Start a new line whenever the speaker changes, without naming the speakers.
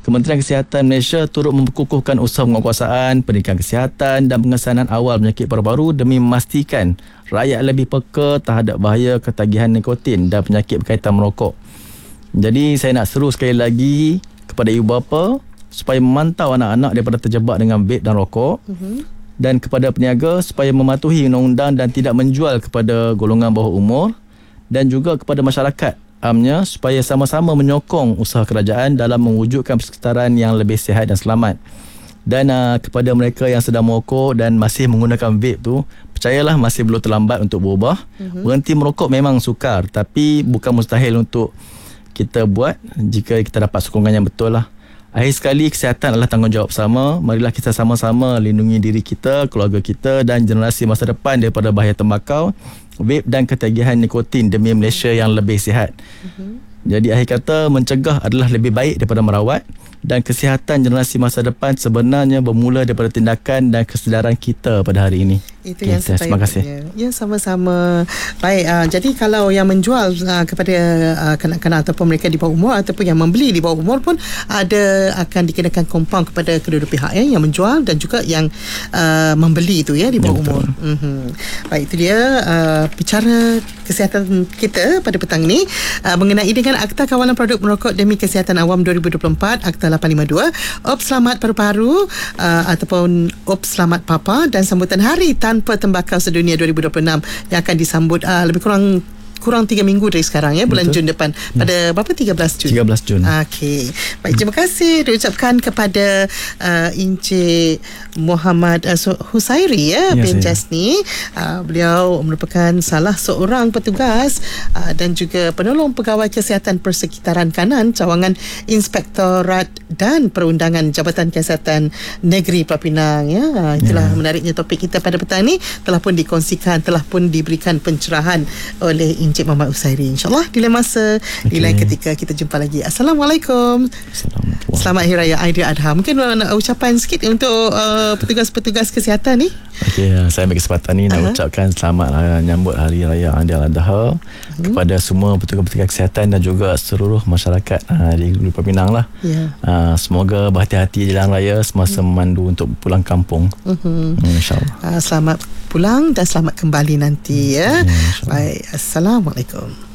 Kementerian Kesihatan Malaysia turut memperkukuhkan usaha penguatkuasaan, pendidikan kesihatan dan pengesanan awal penyakit paru-paru demi memastikan rakyat lebih peka terhadap bahaya ketagihan nikotin dan penyakit berkaitan merokok. Jadi saya nak seru sekali lagi kepada ibu bapa supaya memantau anak-anak daripada terjebak dengan vape dan rokok. Dan kepada peniaga supaya mematuhi undang-undang dan tidak menjual kepada golongan bawah umur, dan juga kepada masyarakat amnya supaya sama-sama menyokong usaha kerajaan dalam mewujudkan persekitaran yang lebih sihat dan selamat. Dan kepada mereka yang sedang merokok dan masih menggunakan vape tu, percayalah masih belum terlambat untuk berubah. Berhenti merokok memang sukar, tapi bukan mustahil untuk kita buat jika kita dapat sokongan yang betul lah. Akhir sekali, kesihatan adalah tanggungjawab bersama. Marilah kita sama-sama lindungi diri kita, keluarga kita dan generasi masa depan daripada bahaya tembakau, vape dan ketagihan nikotin demi Malaysia yang lebih sihat. Jadi akhir kata, mencegah adalah lebih baik daripada merawat, dan kesihatan generasi masa depan sebenarnya bermula daripada tindakan dan kesedaran kita pada hari ini.
Itu yang terima kasih. Ya, sama-sama. Baik, jadi kalau yang menjual kepada kanak-kanak ataupun mereka di bawah umur ataupun yang membeli di bawah umur pun akan dikenakan kompaun kepada kedua-dua pihak yang menjual dan juga yang membeli itu di bawah umur. Baik, itu dia bicara kesihatan kita pada petang ini mengenai dengan Akta Kawalan Produk Merokok demi Kesihatan Awam 2024, Akta 852, OP Selamat Paru-Paru ataupun OP Selamat Papa, dan sambutan Hari Tanpa Tembakau Sedunia 2026 yang akan disambut lebih kurang 3 minggu dari sekarang, bulan Jun depan, pada berapa, 13 Jun? 13 Jun. Okey. Baik, terima kasih diucapkan kepada Encik Muhammad Husairi bin Jasni. Beliau merupakan salah seorang petugas dan juga penolong pegawai kesihatan persekitaran kanan cawangan Inspektorat dan Perundangan Jabatan Kesihatan Negeri Pulau Pinang. Itulah menariknya topik kita pada petang ini, telah pun dikongsikan, telah pun diberikan pencerahan oleh Encik Muhammad Husairi. InsyaAllah di lain masa, di lain ketika kita jumpa lagi. Assalamualaikum. Selamat Hari Raya Aidiladha. Mungkin nak ucapan sikit untuk petugas-petugas kesihatan ni. Okey, saya ambil kesempatan ni nak ucapkan selamat menyambut Hari Raya Aidiladha kepada semua petugas-petugas kesihatan dan juga seluruh masyarakat di Pulau Pinang lah. Semoga berhati-hati jalan raya semasa memandu untuk pulang kampung. InsyaAllah. Selamat pulang dan selamat kembali nanti. Baik, Assalamualaikum.